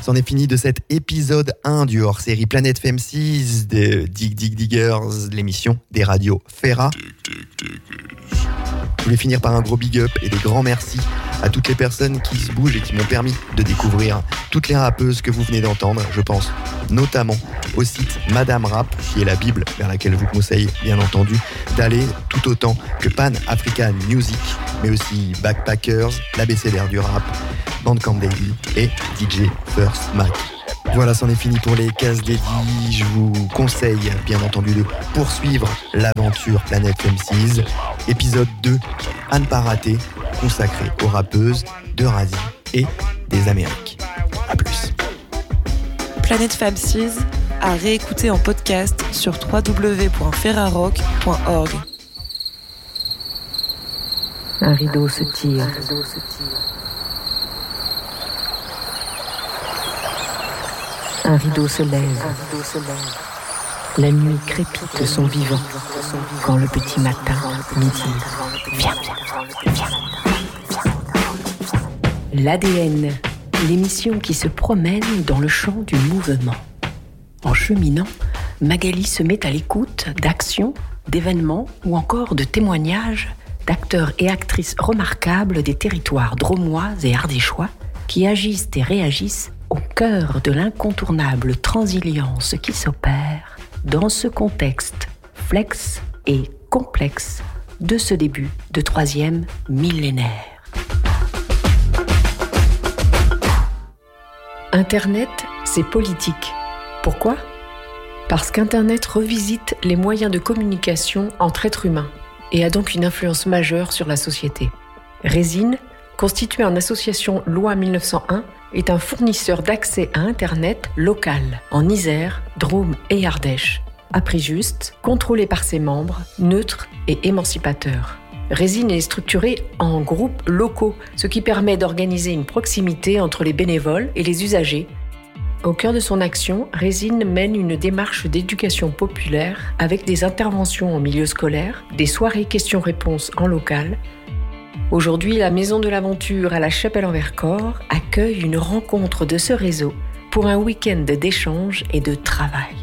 C'en est fini de cet épisode 1 du hors-série Planète Femme 6 de Dig Dig Diggers, l'émission des radios Ferra. Je voulais finir par un gros big up et des grands merci à toutes les personnes qui se bougent et qui m'ont permis de découvrir toutes les rappeuses que vous venez d'entendre. Je pense notamment au site Madame Rap, qui est la bible vers laquelle je vous conseille bien entendu d'aller, tout autant que Pan African Music, mais aussi Backpackers, l'ABCDR du rap, Bandcamp Daily et DJ First Mac. Voilà, c'en est fini pour les cases dédiées. Je vous conseille bien entendu de poursuivre l'aventure Planète MC6, épisode 2, à ne pas rater, consacré aux rappeuses d'Eurasie et des Amériques. A plus. Planète Fab 6 à réécouter en podcast sur www.ferrarock.org. Un rideau se tire. Un rideau se lève. La nuit crépite son vivant. Quand le petit matin nous dit viens. L'ADN, l'émission qui se promène dans le champ du mouvement. En cheminant, Magali se met à l'écoute d'actions, d'événements ou encore de témoignages d'acteurs et actrices remarquables des territoires drômois et ardéchois qui agissent et réagissent au cœur de l'incontournable transilience qui s'opère dans ce contexte flex et complexe de ce début de 3e millénaire. Internet, c'est politique. Pourquoi ? Parce qu'Internet revisite les moyens de communication entre êtres humains et a donc une influence majeure sur la société. Résine, constituée en association Loi 1901, est un fournisseur d'accès à Internet local, en Isère, Drôme et Ardèche, à prix juste, contrôlé par ses membres, neutres et émancipateurs. Résine est structuré en groupes locaux, ce qui permet d'organiser une proximité entre les bénévoles et les usagers. Au cœur de son action, Résine mène une démarche d'éducation populaire avec des interventions en milieu scolaire, des soirées questions-réponses en local. Aujourd'hui, la Maison de l'Aventure à la Chapelle-en-Vercors accueille une rencontre de ce réseau pour un week-end d'échange et de travail.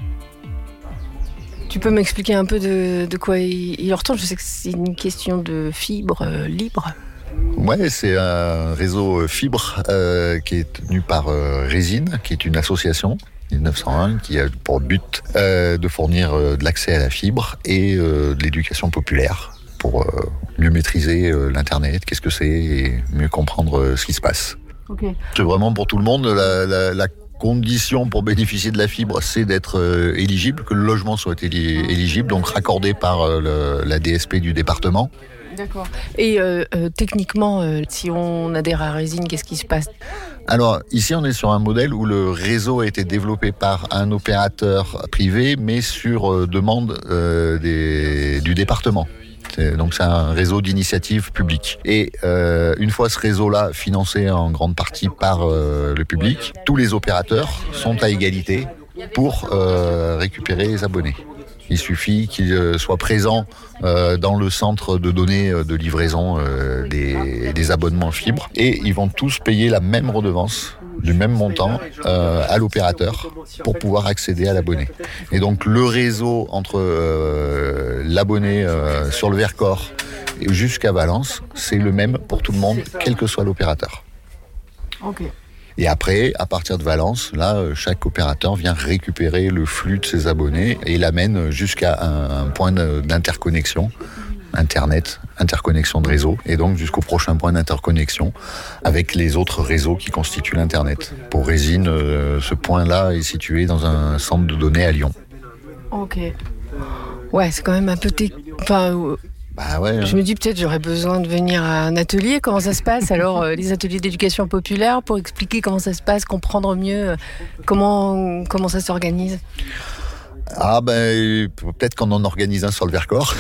Tu peux m'expliquer un peu de quoi il retourne ? Je sais que c'est une question de fibre libre. Ouais, c'est un réseau fibre qui est tenu par Résine, qui est une association 1901 qui a pour but de fournir de l'accès à la fibre et de l'éducation populaire pour mieux maîtriser l'Internet, qu'est-ce que c'est, et mieux comprendre ce qui se passe. Okay. C'est vraiment pour tout le monde. La condition pour bénéficier de la fibre, c'est d'être éligible, que le logement soit éligible, donc raccordé par la DSP du département. D'accord. Et techniquement, si on adhère à Résine, qu'est-ce qui se passe ? Alors, ici, on est sur un modèle où le réseau a été développé par un opérateur privé, mais sur demande du département. Donc, c'est un réseau d'initiative publique. Et une fois ce réseau-là financé en grande partie par le public, tous les opérateurs sont à égalité pour récupérer les abonnés. Il suffit qu'ils soient présents dans le centre de données de livraison des abonnements fibre, et ils vont tous payer la même redevance du même montant à l'opérateur pour pouvoir accéder à l'abonné. Et donc le réseau entre l'abonné sur le Vercors jusqu'à Valence, c'est le même pour tout le monde, quel que soit l'opérateur. Ok. Et après, à partir de Valence, là, chaque opérateur vient récupérer le flux de ses abonnés et l'amène jusqu'à un point d'interconnexion, Internet, interconnexion de réseau, et donc jusqu'au prochain point d'interconnexion avec les autres réseaux qui constituent l'Internet. Pour Résine, ce point-là est situé dans un centre de données à Lyon. Ok. Ouais, c'est quand même un peu... Bah ouais, Je me dis peut-être j'aurais besoin de venir à un atelier. Comment ça se passe alors, les ateliers d'éducation populaire, pour expliquer comment ça se passe, comprendre mieux comment ça s'organise. Ah ben, peut-être qu'on en organise un sur le Vercors.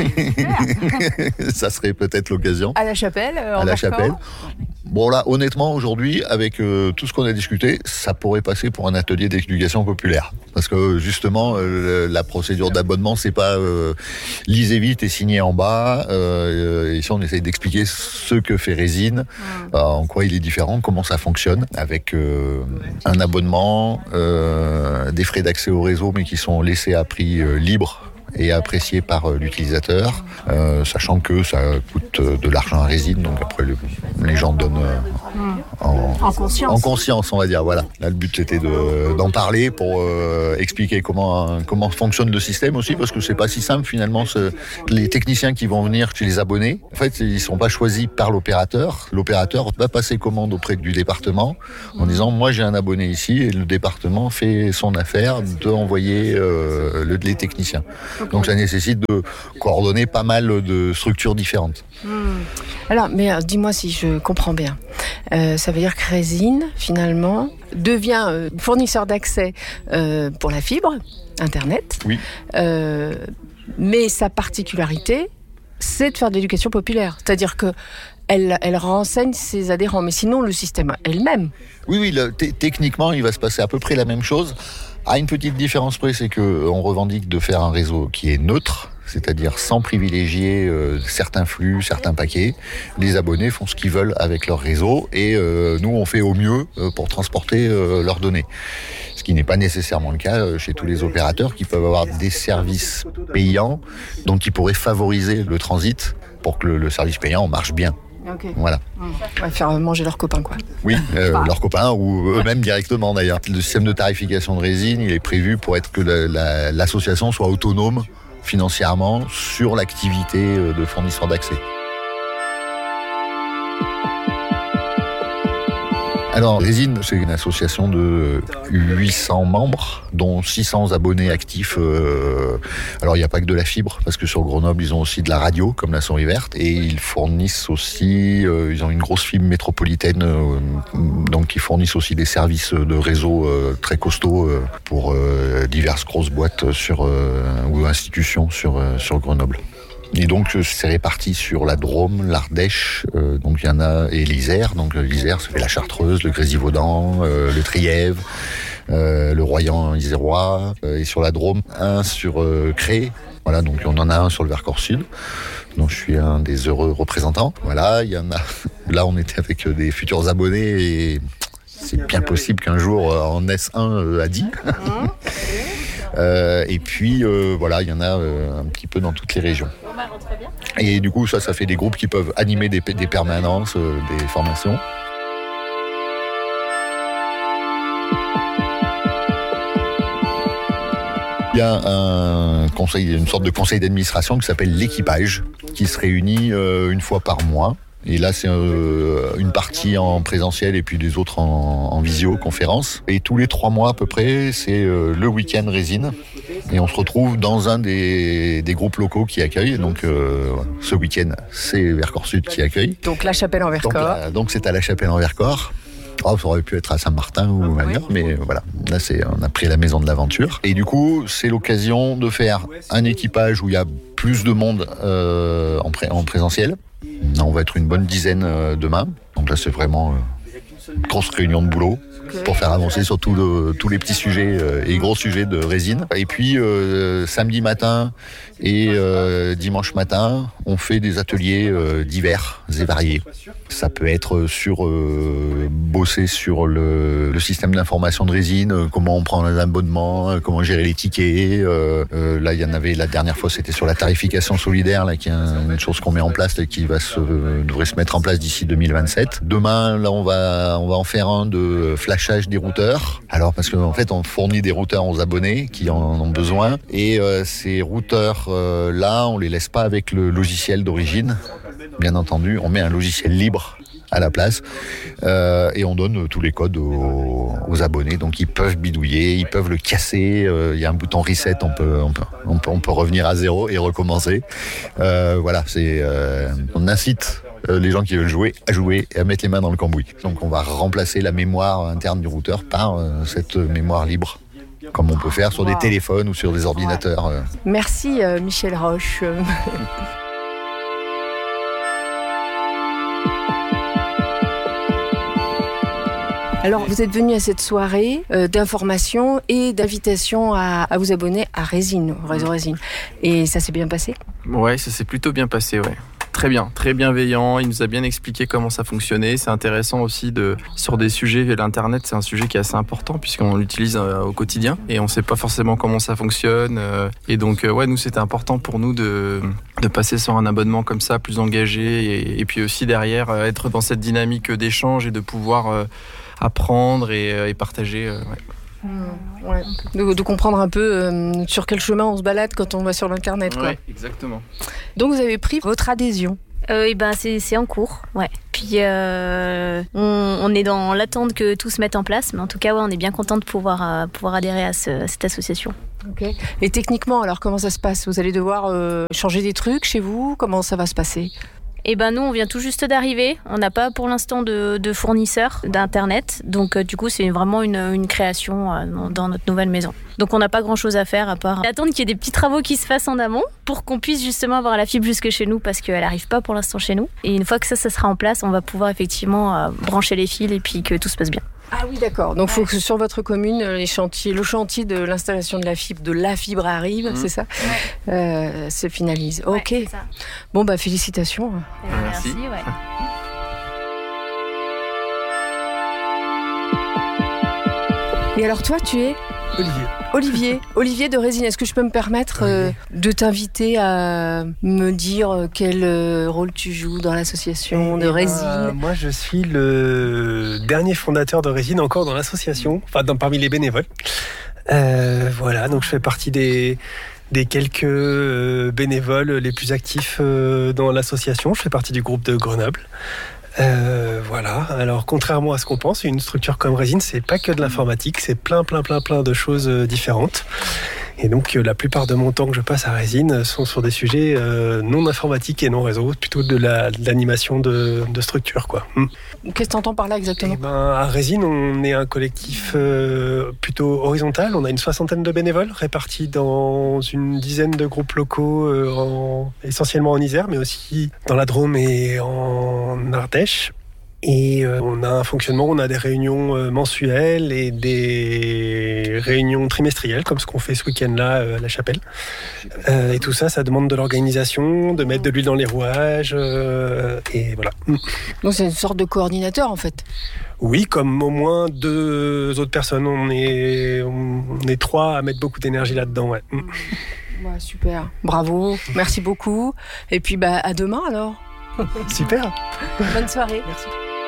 Ça serait peut-être l'occasion. À la Chapelle, à la Chapelle. Bon là, honnêtement, aujourd'hui, avec tout ce qu'on a discuté, ça pourrait passer pour un atelier d'éducation populaire. Parce que justement, la procédure d'abonnement, c'est pas lisez vite et signez en bas. Ici, on essaye d'expliquer ce que fait Résine, en quoi il est différent, comment ça fonctionne, avec un abonnement, des frais d'accès au réseau, mais qui sont laissés à prix libre et apprécié par l'utilisateur, sachant que ça coûte de l'argent à Résine, donc après les gens donnent en conscience, on va dire. Voilà. Là, le but c'était d'en parler pour expliquer comment fonctionne le système aussi, parce que c'est pas si simple finalement. Les techniciens qui vont venir chez les abonnés, en fait, ils sont pas choisis par l'opérateur. L'opérateur va passer commande auprès du département en disant moi j'ai un abonné ici, et le département fait son affaire d'envoyer les techniciens. Okay. Donc ça nécessite de coordonner pas mal de structures différentes. Alors, mais dis-moi si je comprends bien. Ça veut dire que Résine, finalement, devient fournisseur d'accès pour la fibre, Internet. Oui. Mais sa particularité, c'est de faire de l'éducation populaire. C'est-à-dire que elle renseigne ses adhérents, mais sinon le système elle-même. Oui, techniquement, il va se passer à peu près la même chose. À une petite différence près, c'est qu'on revendique de faire un réseau qui est neutre, c'est-à-dire sans privilégier certains flux, certains paquets. Les abonnés font ce qu'ils veulent avec leur réseau et nous, on fait au mieux pour transporter leurs données. Ce qui n'est pas nécessairement le cas chez tous les opérateurs qui peuvent avoir des services payants, donc qui pourraient favoriser le transit pour que le service payant marche bien. Okay. Voilà. On va faire manger leurs copains, quoi. Oui, leurs copains ou eux-mêmes directement d'ailleurs. Le système de tarification de Résine, il est prévu pour être que l'association soit autonome financièrement sur l'activité de fournisseur d'accès. Alors, Résine, c'est une association de 800 membres, dont 600 abonnés actifs. Alors, il n'y a pas que de la fibre, parce que sur Grenoble, ils ont aussi de la radio, comme la Sonnerie Verte, et ils fournissent aussi, ils ont une grosse fibre métropolitaine, donc ils fournissent aussi des services de réseau très costauds pour diverses grosses boîtes ou institutions sur Grenoble. Et donc c'est réparti sur la Drôme, l'Ardèche, donc il y en a, et l'Isère. Donc l'Isère, ça fait la Chartreuse, le Grésivaudan, le Trièves, le Royan isérois, et sur la Drôme, un sur Cré. Voilà, donc on en a un sur le Vercors Sud, dont je suis un des heureux représentants. Voilà, il y en a. Là, on était avec des futurs abonnés et c'est bien possible qu'un jour en naisse un à 10. Et puis voilà, il y en a un petit peu dans toutes les régions. Et du coup, ça fait des groupes qui peuvent animer des permanences, des formations. Il y a une sorte de conseil d'administration qui s'appelle l'équipage, qui se réunit une fois par mois. Et là, c'est une partie en présentiel et puis des autres en visioconférence. Et tous les 3 mois à peu près, c'est le week-end Résine. Et on se retrouve dans un des groupes locaux qui accueillent. Donc ce week-end, c'est Vercors Sud qui accueille. Donc la Chapelle en Vercors. Donc c'est à la Chapelle en Vercors. Oh, ça aurait pu être à Saint-Martin ou ailleurs, mais voilà. Là, on a pris la maison de l'aventure. Et du coup, c'est l'occasion de faire un équipage où il y a plus de monde en présentiel. On va être une bonne dizaine demain. Donc là, c'est vraiment une grosse réunion de boulot pour faire avancer sur tous les petits sujets et gros sujets de Résine. Et puis, samedi matin et dimanche matin, on fait des ateliers divers et variés. Ça peut être bosser sur le système d'information de Résine, comment on prend un abonnement, comment gérer les tickets. Là, il y en avait la dernière fois, c'était sur la tarification solidaire, là, qui est une chose qu'on met en place et qui devrait se mettre en place d'ici 2027. Demain, là, on va en faire un de flashage des routeurs. Alors, parce qu'en fait, on fournit des routeurs aux abonnés qui en ont besoin. Et ces routeurs, là, on les laisse pas avec le logiciel d'origine. Bien entendu, on met un logiciel libre à la place et on donne tous les codes aux abonnés. Donc ils peuvent bidouiller, ils peuvent le casser. Il y a un bouton reset, on peut revenir à zéro et recommencer. Voilà, on incite les gens qui veulent jouer à jouer et à mettre les mains dans le cambouis. Donc on va remplacer la mémoire interne du routeur par cette mémoire libre. comme on peut faire sur des téléphones ou sur des ordinateurs. Merci Michel Roche. Alors, vous êtes venu à cette soirée d'information et d'invitation à vous abonner à Résine, au réseau Résine. Et ça s'est bien passé ? Ouais, ça s'est plutôt bien passé, ouais. Très bien, très bienveillant. Il nous a bien expliqué comment ça fonctionnait. C'est intéressant aussi sur des sujets. L'Internet, c'est un sujet qui est assez important puisqu'on l'utilise au quotidien et on ne sait pas forcément comment ça fonctionne. Et donc, nous, c'était important pour nous de passer sur un abonnement comme ça, plus engagé et puis aussi derrière être dans cette dynamique d'échange et de pouvoir apprendre et partager. Ouais. De comprendre un peu sur quel chemin on se balade quand on va sur l'internet, quoi. Ouais, exactement. Donc vous avez pris votre adhésion. C'est en cours, ouais. Puis on est dans l'attente que tout se mette en place, mais en tout cas, on est bien content de pouvoir adhérer à cette association. Okay. Et techniquement, alors comment ça se passe ? Vous allez devoir changer des trucs chez vous ? Comment ça va se passer ? Nous, on vient tout juste d'arriver. On n'a pas pour l'instant de fournisseur d'Internet. Donc, du coup, c'est vraiment une création dans notre nouvelle maison. Donc, on n'a pas grand-chose à faire à part attendre qu'il y ait des petits travaux qui se fassent en amont pour qu'on puisse justement avoir la fibre jusque chez nous parce qu'elle n'arrive pas pour l'instant chez nous. Et une fois que ça sera en place, on va pouvoir effectivement brancher les fils et puis que tout se passe bien. Ah oui, d'accord. Donc, il faut que sur votre commune, le chantier de l'installation de la fibre arrive, c'est ça ? Se finalise. Ouais, ok. C'est ça. Bon, félicitations. Merci. Ouais. Et alors, toi, tu es ? Olivier de Résine. Est-ce que je peux me permettre de t'inviter à me dire quel rôle tu joues dans l'association de Résine ? Moi, je suis le dernier fondateur de Résine encore dans l'association, parmi les bénévoles. Donc je fais partie des quelques bénévoles les plus actifs dans l'association. Je fais partie du groupe de Grenoble. Alors contrairement à ce qu'on pense, une structure comme Résine, c'est pas que de l'informatique, c'est plein de choses différentes. Et donc la plupart de mon temps que je passe à Résine sont sur des sujets non informatiques et non réseau, plutôt de l'animation de structure, quoi. Qu'est-ce que tu entends par là exactement ? À Résine, on est un collectif plutôt horizontal. On a une 60aine de bénévoles répartis dans une dizaine de groupes locaux, essentiellement en Isère, mais aussi dans la Drôme et en Ardèche. Et on a un fonctionnement, on a des réunions mensuelles et des réunions trimestrielles, comme ce qu'on fait ce week-end-là à La Chapelle. Et tout ça, ça demande de l'organisation, de mettre de l'huile dans les rouages, et voilà. Donc c'est une sorte de coordinateur en fait. Oui, comme au moins 2 autres personnes. On est 3 à mettre beaucoup d'énergie là-dedans, ouais. Ouais, super, bravo, merci beaucoup. Et puis à demain alors. Super. Bonne soirée. Merci.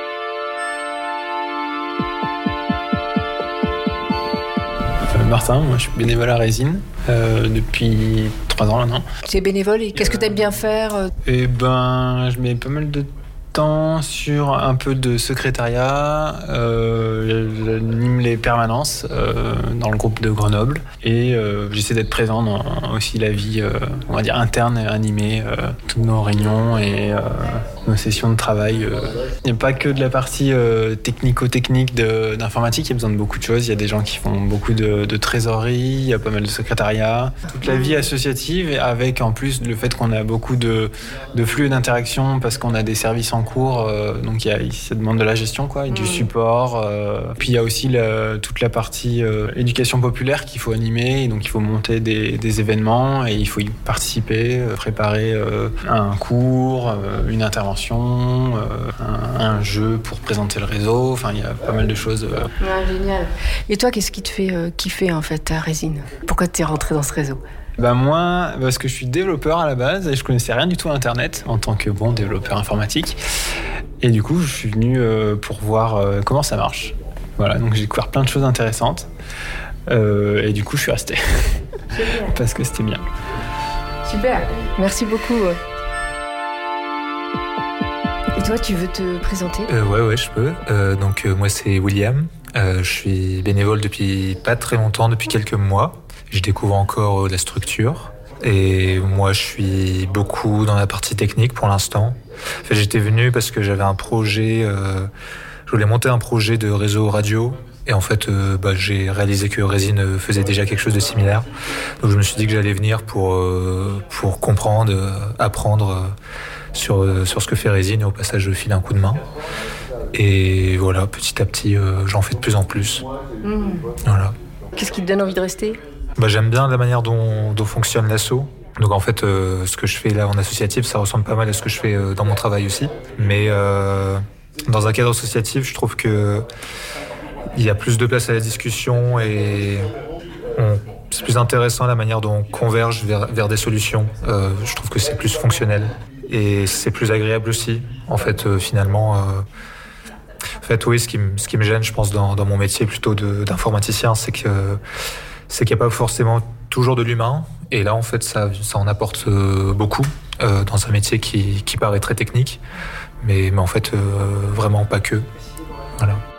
Martin, moi je suis bénévole à Résine depuis 3 ans maintenant. Tu es bénévole et qu'est-ce que tu aimes bien faire ? Je mets pas mal de temps sur un peu de secrétariat, j'anime les permanences dans le groupe de Grenoble et j'essaie d'être présent dans aussi la vie on va dire interne et animée, toutes nos réunions et nos sessions de travail. Il n'y a pas que de la partie technico-technique d'informatique, il y a besoin de beaucoup de choses. Il y a des gens qui font beaucoup de trésorerie, il y a pas mal de secrétariat. Toute la vie associative avec en plus le fait qu'on a beaucoup de flux d'interaction parce qu'on a des services en cours, donc ça demande de la gestion, quoi, et du support. Puis il y a aussi toute la partie éducation populaire qu'il faut animer, et donc il faut monter des événements et il faut y participer, préparer un cours, une intervention, un jeu pour présenter le réseau. Enfin, il y a pas mal de choses. Ouais, génial. Et toi, qu'est-ce qui te fait kiffer en fait à Résine ? Pourquoi tu es rentré dans ce réseau ? Moi, parce que je suis développeur à la base et je connaissais rien du tout à Internet en tant que développeur informatique. Et du coup, je suis venu pour voir comment ça marche. Voilà, donc j'ai découvert plein de choses intéressantes. Et du coup, je suis resté. Parce que c'était bien. Super, merci beaucoup. Et toi, tu veux te présenter ? Ouais, je peux. Moi, c'est William. Je suis bénévole depuis pas très longtemps, depuis quelques mois. Je découvre encore la structure. Et moi, je suis beaucoup dans la partie technique pour l'instant. J'étais venu parce que j'avais un projet... je voulais monter un projet de réseau radio Et en fait, j'ai réalisé que Résine faisait déjà quelque chose de similaire. Donc je me suis dit que j'allais venir pour comprendre, apprendre sur ce que fait Résine, et au passage je file un coup de main. Et voilà, petit à petit, j'en fais de plus en plus. Voilà. Qu'est-ce qui te donne envie de rester ? J'aime bien la manière dont fonctionne l'asso. Donc en fait, ce que je fais là en associatif, ça ressemble pas mal à ce que je fais dans mon travail aussi. Mais dans un cadre associatif, je trouve que il y a plus de place à la discussion et c'est plus intéressant la manière dont on converge vers des solutions. Je trouve que c'est plus fonctionnel et c'est plus agréable aussi. En fait, finalement, oui, ce qui me gêne, je pense, dans mon métier plutôt d'informaticien, c'est qu'il n'y a pas forcément toujours de l'humain. Et là, en fait, ça en apporte beaucoup dans un métier qui paraît très technique, mais en fait, vraiment pas que. Voilà.